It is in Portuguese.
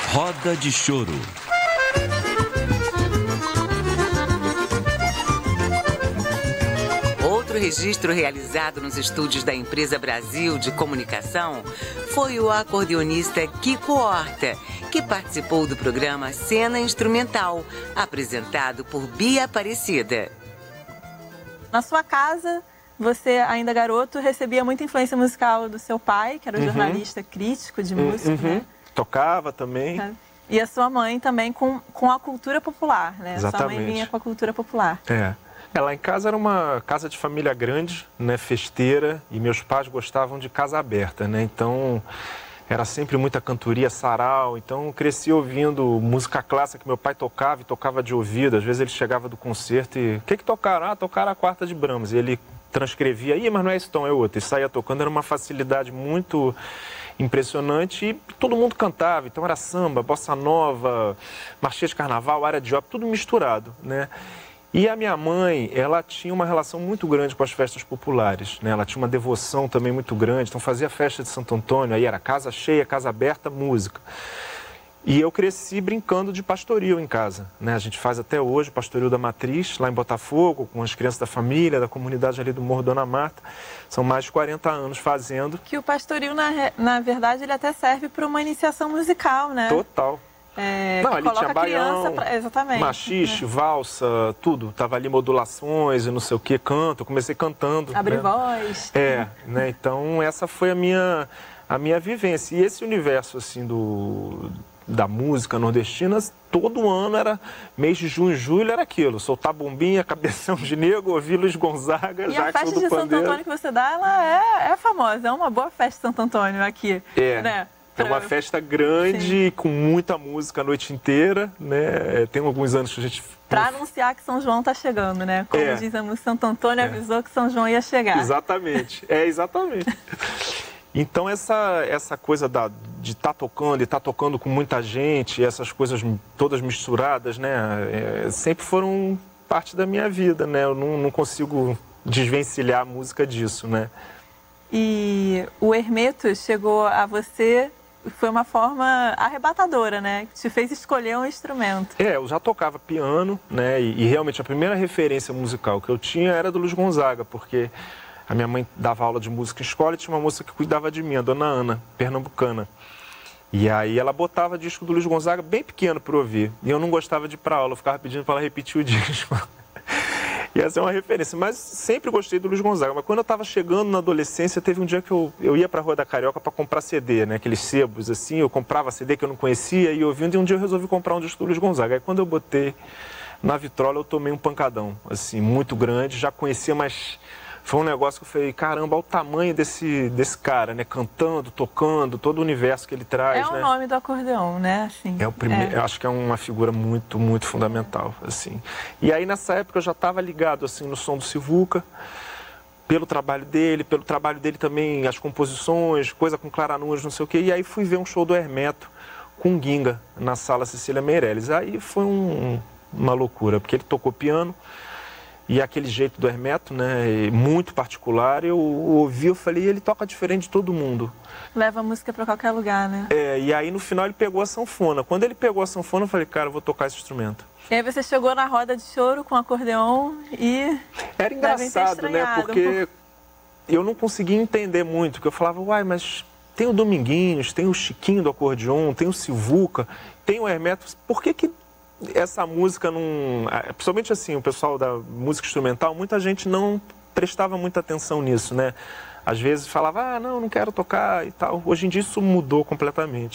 Roda de Choro. Outro registro realizado nos estúdios da Empresa Brasil de Comunicação foi o acordeonista Kiko Horta, que participou do programa Cena Instrumental, apresentado por Bia Aparecida. Na sua casa, você, ainda garoto, recebia muita influência musical do seu pai, que era jornalista crítico de música, né? Tocava também. E a sua mãe também com a cultura popular, né? Exatamente. Sua mãe vinha com a cultura popular. Lá em casa era uma casa de família grande, né, festeira, e meus pais gostavam de casa aberta, né? Então era sempre muita cantoria, sarau. Então eu cresci ouvindo música clássica que meu pai tocava e tocava de ouvido. Às vezes ele chegava do concerto e... O que tocaram? Ah, tocaram a quarta de Brahms. E ele transcrevia, mas não é esse tom, é outro. E saía tocando, era uma facilidade muito impressionante e todo mundo cantava. Então era samba, bossa nova, marchinha de carnaval, área de ópera, tudo misturado, né? E a minha mãe, ela tinha uma relação muito grande com as festas populares, né? Ela tinha uma devoção também muito grande, então fazia festa de Santo Antônio, aí era casa cheia, casa aberta, música. E eu cresci brincando de pastoril em casa, né? A gente faz até hoje pastoril da Matriz, lá em Botafogo, com as crianças da família, da comunidade ali do Morro Dona Marta. São mais de 40 anos fazendo. Que o pastoril, na verdade, ele até serve para uma iniciação musical, né? Total. Não, ali tinha baião, exatamente, machixe, valsa, tudo. Tava ali modulações e não sei o que, canto. Eu comecei cantando. Abre voz. Né? Então essa foi a minha vivência. E esse universo, assim, da música nordestina, todo ano era mês de junho e julho, era aquilo. Soltar bombinha, cabeção de negro, ouvir Luiz Gonzaga, Jackson do Pandeiro. E a festa de Santo Antônio que você dá, ela é famosa. É uma boa festa de Santo Antônio aqui, né? É uma festa grande, sim, com muita música a noite inteira, né? Tem alguns anos que a gente... Para anunciar que São João está chegando, né? Como diz a música, Santo Antônio avisou que São João ia chegar. Exatamente, exatamente. Então essa coisa de estar tocando e estar tocando com muita gente, essas coisas todas misturadas, né? Sempre foram parte da minha vida, né? Eu não consigo desvencilhar a música disso, né? E o Hermeto chegou a você... Foi uma forma arrebatadora, né? Que te fez escolher um instrumento. Eu já tocava piano, né? E realmente a primeira referência musical que eu tinha era do Luiz Gonzaga, porque a minha mãe dava aula de música em escola e tinha uma moça que cuidava de mim, a dona Ana, pernambucana. E aí ela botava disco do Luiz Gonzaga bem pequeno para ouvir. E eu não gostava de ir para aula, eu ficava pedindo para ela repetir o disco. E essa é uma referência, mas sempre gostei do Luiz Gonzaga. Mas quando eu estava chegando na adolescência, teve um dia que eu ia para a Rua da Carioca para comprar CD, né? Aqueles sebos assim, eu comprava CD que eu não conhecia e ouvindo, e um dia eu resolvi comprar um disco do Luiz Gonzaga. Aí quando eu botei na vitrola, eu tomei um pancadão, assim, muito grande, já conhecia, mas foi um negócio que eu falei, caramba, olha o tamanho desse cara, né? Cantando, tocando, todo o universo que ele traz, né? É o nome do acordeão, né? Assim, é o primeiro, eu acho que é uma figura muito, muito fundamental, assim. E aí nessa época eu já estava ligado, assim, no som do Sivuca, pelo trabalho dele também, as composições, coisa com Clara Nunes, não sei o quê. E aí fui ver um show do Hermeto com Ginga na Sala Cecília Meirelles. Aí foi uma loucura, porque ele tocou piano, e aquele jeito do Hermeto, né, muito particular, eu ouvi, eu falei, ele toca diferente de todo mundo. Leva a música para qualquer lugar, né? E aí no final ele pegou a sanfona. Quando ele pegou a sanfona, eu falei, cara, eu vou tocar esse instrumento. E aí você chegou na roda de choro com acordeon e... Era engraçado, né, porque eu não conseguia entender muito, porque eu falava, uai, mas tem o Dominguinhos, tem o Chiquinho do acordeon, tem o Sivuca, tem o Hermeto, por que essa música não... Principalmente assim, o pessoal da música instrumental, muita gente não prestava muita atenção nisso, né? Às vezes falava, não quero tocar e tal. Hoje em dia isso mudou completamente.